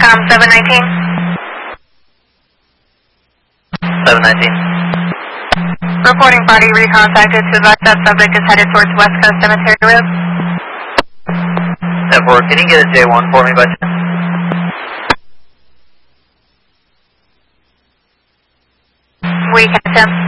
719. 719. Reporting body recontacted to advise that subject is headed towards West Coast Cemetery Road. 10-4, can you get a J1 for me by chance? We can attempt.